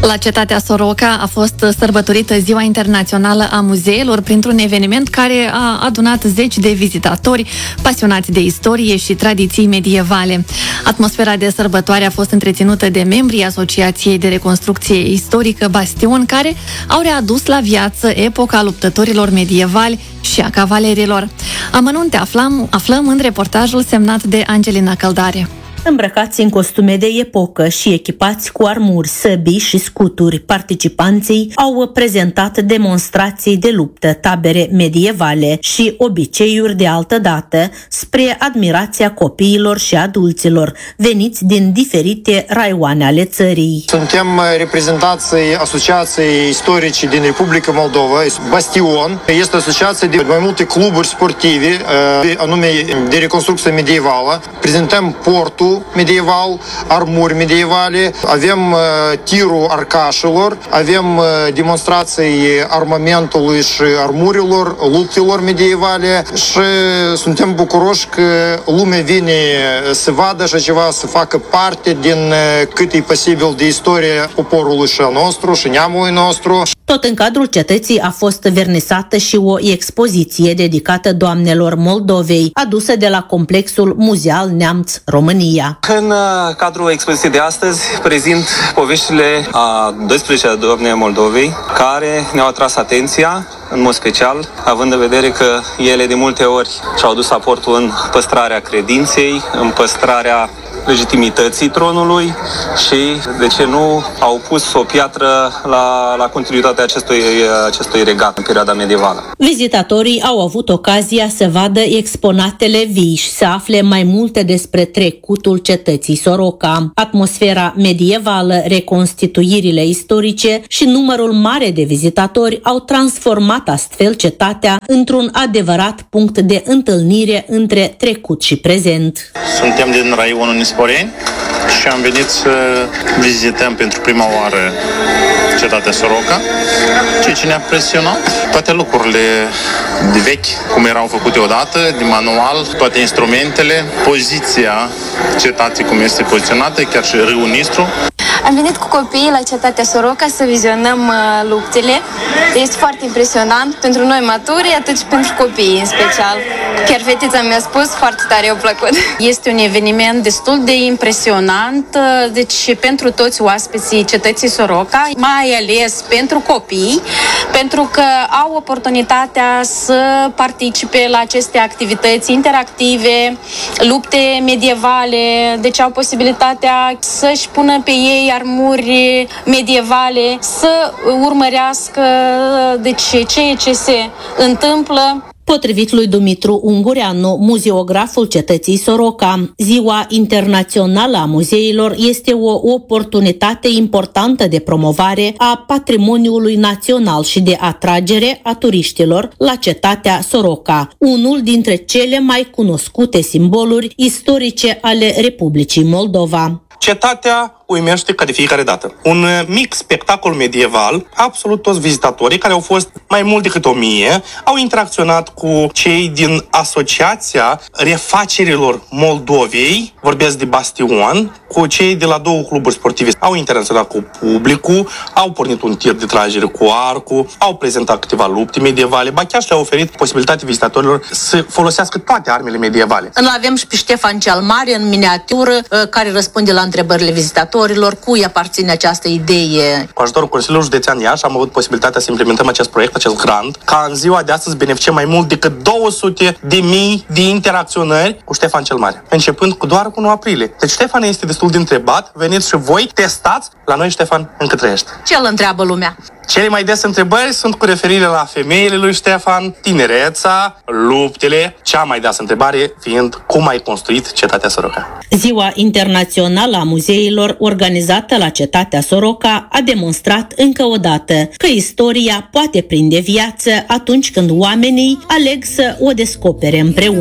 La cetatea Soroca a fost sărbătorită Ziua Internațională a Muzeelor printr-un eveniment care a adunat zeci de vizitatori pasionați de istorie și tradiții medievale. Atmosfera de sărbătoare a fost întreținută de membrii Asociației de Reconstrucție Istorică Bastion, care au readus la viață epoca luptătorilor medievali și a cavalerilor. Amănunte aflăm în reportajul semnat de Angelina Căldare. Îmbrăcați în costume de epocă și echipați cu armuri, săbii și scuturi, participanții au prezentat demonstrații de luptă, tabere medievale și obiceiuri de altă dată spre admirația copiilor și adulților veniți din diferite raioane ale țării. Suntem reprezentanții Asociației Istorice din Republica Moldova, Bastion. Este o asociație de mai multe cluburi sportive, anume de reconstrucție medievală. Prezentăm portul medieval, armuri medievale, avem tirul arcașilor, avem demonstrații armamentului și armurilor, luptelor medievale și suntem bucuroși că lumea vine să vadă și ceva, să facă parte din cât e posibil de istoria poporului și a nostru și neamului nostru. Tot în cadrul cetății a fost vernisată și o expoziție dedicată doamnelor Moldovei, adusă de la complexul muzeal Neamț România. În cadrul expoziției de astăzi prezint poveștile a 12 doamne Moldovei care ne-au atras atenția, în mod special, având în vedere că ele de multe ori și-au adus aportul în păstrarea credinței, în păstrarea legitimității tronului și, de ce nu, au pus o piatră la continuitatea acestui regat în perioada medievală. Vizitatorii au avut ocazia să vadă exponatele vii și să afle mai multe despre trecutul cetății Soroca, atmosfera medievală, reconstituirile istorice și numărul mare de vizitatori au transformat astfel cetatea într-un adevărat punct de întâlnire între trecut și prezent. Suntem din raionul Nisporeni și am venit să vizităm pentru prima oară cetatea Soroca, ceea ce ne-a impresionat. Toate lucrurile de vechi, cum erau făcute odată, de manual, toate instrumentele, poziția cetății cum este poziționată, chiar și râul Nistru. Am venit cu copiii la cetatea Soroca să vizionăm luptele. Este foarte impresionant pentru noi maturi, atât și pentru copii în special. Chiar fetița mi-a spus, foarte tare i-a plăcut. Este un eveniment destul de impresionant, deci pentru toți oaspeții cetății Soroca, mai ales pentru copii, pentru că au oportunitatea să participe la aceste activități interactive, lupte medievale, deci au posibilitatea să-și pună pe ei armuri medievale, să urmărească ceea ce se întâmplă. Potrivit lui Dumitru Ungureanu, muzeograful cetății Soroca, Ziua Internațională a Muzeilor este o oportunitate importantă de promovare a patrimoniului național și de atragere a turiștilor la cetatea Soroca, unul dintre cele mai cunoscute simboluri istorice ale Republicii Moldova. Cetatea uimește ca de fiecare dată. Un mic spectacol medieval, absolut toți vizitatorii, care au fost mai mult decât 1000, au interacționat cu cei din Asociația Refacerilor Moldovei, vorbesc de Bastion, cu cei de la două cluburi sportive. Au interacționat cu publicul, au pornit un tir de tragere cu arcul, au prezentat câteva lupte medievale, ba chiar și-au oferit posibilitatea vizitatorilor să folosească toate armele medievale. Îl avem și pe Ștefan cel Mare în miniatură, care răspunde la întrebările vizitatorilor, cui aparține această idee. Cu ajutorul Consiliului Județean Iași am avut posibilitatea să implementăm acest proiect, acest grant, ca în ziua de astăzi beneficiem mai mult decât 200.000 de interacționări cu Ștefan cel Mare, începând cu doar 1 aprilie. Deci Ștefan este destul de întrebat, veniți și voi, testați, la noi Ștefan încă trăiește. Ce îl întreabă lumea? Cele mai des întrebări sunt cu referire la femeile lui Ștefan, tinereța, luptele, cea mai deasă întrebare fiind cum ai construit cetatea Soroca. Ziua Internațională a Muzeilor, organizată la cetatea Soroca, a demonstrat încă o dată că istoria poate prinde viață atunci când oamenii aleg să o descopere împreună.